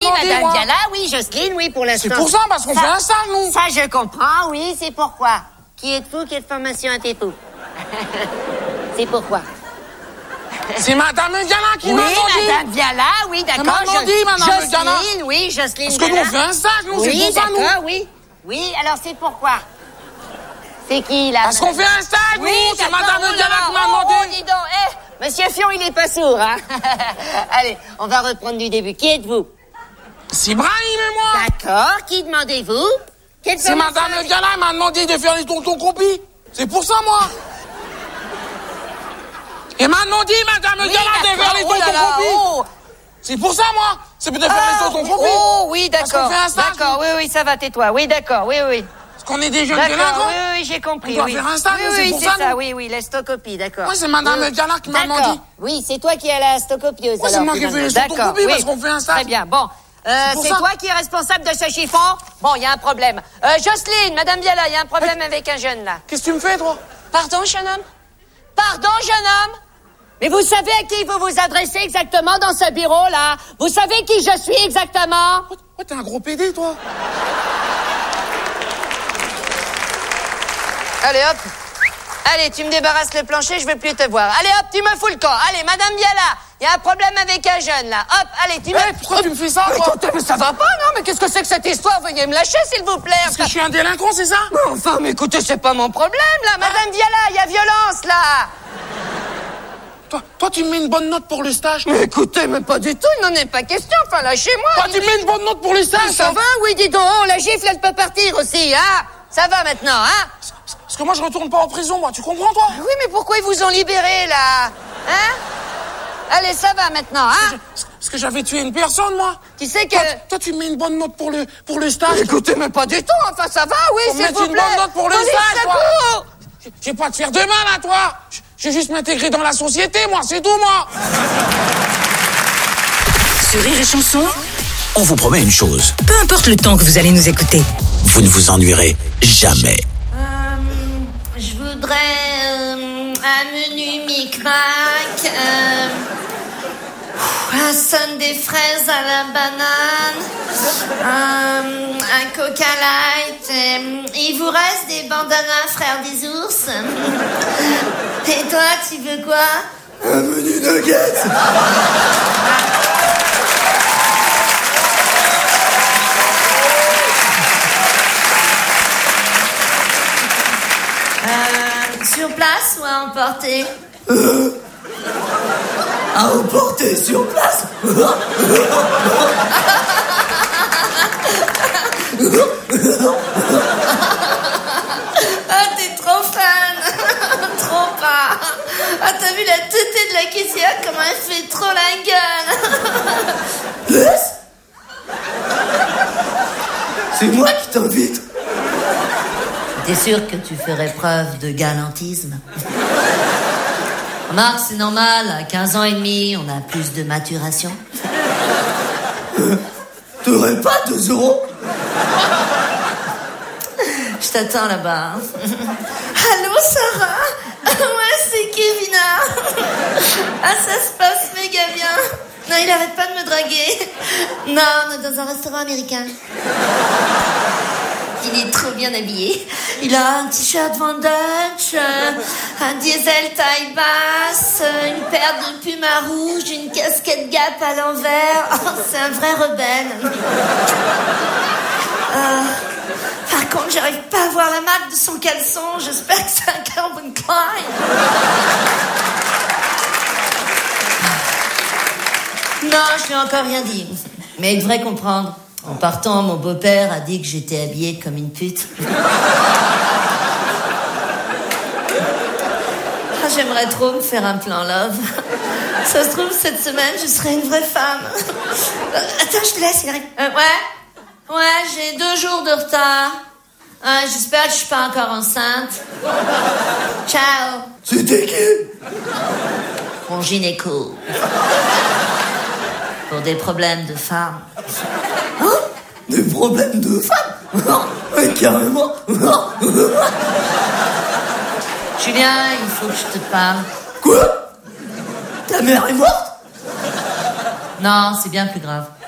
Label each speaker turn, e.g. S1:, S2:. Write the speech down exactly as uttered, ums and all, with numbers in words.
S1: demandé,
S2: Madame
S1: moi.
S2: Diala, oui, Jocelyne, oui, pour l'instant.
S1: C'est pour ça, parce qu'on fait un stage, nous.
S2: Ça, je comprends, oui, c'est pourquoi. Qui êtes-vous? Quelle formation êtes-vous? C'est pourquoi.
S1: C'est Madame Diala qui
S2: oui,
S1: m'a demandé.
S2: Oui, Madame Diala, oui, d'accord.
S1: Elle m'a demandé, Madame Diala.
S2: Jocelyne, oui, Jocelyne.
S1: Parce que nous, on fait un stage, nous,
S2: oui,
S1: c'est pour ça, nous.
S2: Oui, d'accord, oui. Oui, alors c'est pourquoi. C'est qui, là?
S1: Parce qu'on fait un stage,
S2: oui,
S1: nous. C'est Madame
S2: oh,
S1: Diala qui m'a
S2: oh,
S1: demandé.
S2: Oh, dis donc, eh, Monsieur Fion, il est pas sourd, hein. Allez, on va reprendre du début. Qui êtes-vous?
S1: C'est Brahim et moi.
S2: D'accord, qui demandez-vous?
S1: C'est Madame Diala, elle m'a demandé de faire les tontons compis. C'est pour ça, moi. Et m'a demandé, Madame
S2: oui,
S1: Diala, de faire les
S2: oh
S1: tontons compis.
S2: Oh.
S1: C'est pour ça, moi. C'est pour de faire
S2: ah,
S1: les tontons compis.
S2: Oh, oui, d'accord.
S1: Parce qu'on fait un stage.
S2: D'accord, oui, oui, ça va, tais-toi. Oui, d'accord, oui, oui.
S1: Parce qu'on est des jeunes
S2: délinquants.
S1: D'accord,
S2: oui, oui, j'ai compris.
S1: On doit
S2: oui.
S1: faire un stage,
S2: oui,
S1: c'est
S2: oui,
S1: pour
S2: c'est
S1: ça,
S2: ça,
S1: nous.
S2: oui, oui, la stocopie, d'accord.
S1: Moi, c'est Madame
S2: oui.
S1: Diala qui m'a
S2: D'accord.
S1: demandé.
S2: Oui, c'est toi qui es la stocopieuse.
S1: Moi, c'est moi qui fais les stocopies parce qu'on fait un stage.
S2: Très bien, bon. Euh, c'est toi qui es responsable de ce chiffon? Bon, il y a un problème. Euh, Jocelyne, Madame Diala, il y a un problème avec un jeune, là.
S1: Qu'est-ce que tu me fais, toi?
S2: Pardon, jeune homme? Pardon, jeune homme? Mais vous savez à qui vous vous adressez exactement dans ce bureau-là? Vous savez qui je suis exactement?
S1: Oh, oh, t'es un gros pédé, toi.
S2: Allez, hop. Allez, tu me débarrasses le plancher, je veux plus te voir. Allez, hop, tu me fous le camp. Allez, Madame Diala, il y a un problème avec un jeune, là. Hop, allez, tu me...
S1: Hey, pourquoi tu me fais ça,
S2: mais
S1: toi?
S2: écoutez, mais ça va pas, non? Mais qu'est-ce que c'est que cette histoire? Veuillez me lâcher, s'il vous plaît.
S1: Parce que je suis un délinquant, c'est ça?
S2: Mais enfin, mais écoutez, c'est pas mon problème, là. Madame Diala, il y a violence, là.
S1: Toi, toi, tu me mets une bonne note pour le stage?
S2: Mais écoutez, mais pas du tout, il n'en est pas question. Enfin, lâchez-moi.
S1: Toi, tu me mets une bonne note pour le stage?
S2: Ça va? Oui, dis donc, oh, la gifle, elle peut partir aussi, hein? Ça va maintenant, hein?
S1: Parce que moi, je retourne pas en prison, moi. Tu comprends, toi?
S2: Oui, mais pourquoi ils vous ont libéré, là? Hein? Allez, ça va maintenant, hein?
S1: Parce que, parce que j'avais tué une personne, moi.
S2: Tu sais que...
S1: Toi, toi, tu me mets une bonne note pour le, pour le stage?
S2: Écoutez, mais pas du tout, enfin, ça va, oui,
S1: Faut
S2: s'il
S1: mettre
S2: vous
S1: une
S2: plaît.
S1: bonne note pour le
S2: Police,
S1: stage, toi.
S2: secours.
S1: J'ai pas à te faire de mal, à toi. Je vais juste m'intégrer dans la société, moi, c'est tout, moi.
S3: Sur Rire et Chanson, on vous promet une chose. Peu importe le temps que vous allez nous écouter, vous ne vous ennuierez jamais.
S4: Euh, je voudrais euh, un menu micmac, euh, un son des fraises à la banane, euh, un Coca Light. Euh, il vous reste des bandanas frères des ours? Et toi, tu veux quoi?
S5: Un menu nuggets.
S4: Euh, sur place ou à emporter?
S5: Euh, à emporter sur place.
S4: Ah, t'es trop fan. Trop pas. Ah, t'as vu la tétée de la caissière, comment elle fait trop la gueule.
S5: Laisse. C'est moi qui t'invite.
S4: T'es sûr que tu ferais preuve de galantisme? Remarque, c'est normal, à quinze ans et demi, on a plus de maturation.
S5: Euh, T'aurais pas deux euros?
S4: Je t'attends là-bas. Allô, Sarah? Ouais, c'est Kevina. Ah, ça se passe méga bien. Non, il arrête pas de me draguer. Non, on est dans un restaurant américain. Il est trop bien habillé. Il a un t-shirt Van Dutch, euh, un diesel taille basse, euh, une paire de pumas rouges, une casquette Gap à l'envers. Oh, c'est un vrai rebelle. Euh, par contre, j'arrive pas à voir la marque de son caleçon. J'espère que c'est un Calvin Klein. Non, je lui ai encore rien dit. Mais il devrait comprendre. En partant, mon beau-père a dit que j'étais habillée comme une pute. Ah, j'aimerais trop me faire un plan love. Ça se trouve, cette semaine, je serai une vraie femme. Euh, attends, je te laisse, il arrive. Euh, ouais Ouais, j'ai deux jours de retard. Euh, j'espère que je suis pas encore enceinte. Ciao.
S5: C'était qui?
S4: Mon gynéco. Pour des problèmes de femme.
S5: Hein? Des problèmes de femme? Mais carrément.
S4: Julien, il faut que je te parle.
S5: Quoi? Ta mère est morte?
S4: Non, c'est bien plus grave.